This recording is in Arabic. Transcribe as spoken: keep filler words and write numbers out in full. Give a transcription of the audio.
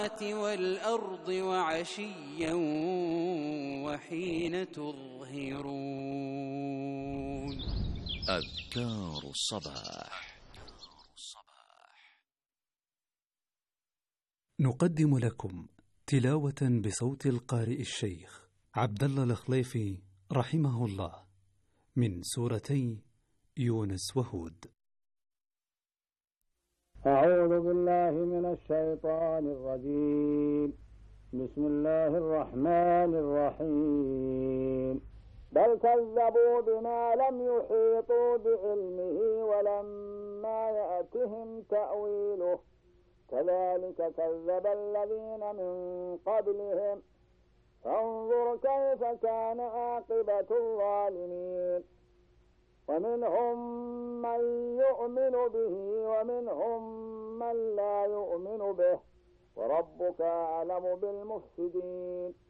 والأرض وعشيا وحين تظهرون. أذكار الصباح. نقدم لكم تلاوة بصوت القارئ الشيخ عبد الله الخليفي رحمه الله من سورتي يونس وهود. أعوذ بالله من الشيطان الرجيم. بسم الله الرحمن الرحيم. بل كذبوا بما لم يحيطوا بعلمه ولما يأتهم تأويله كذلك كذب الذين من قبلهم فانظر كيف كان عاقبة الظالمين. ومنهم من يؤمن به ومنهم من لا يؤمن به وربك أعلم بالمفسدين.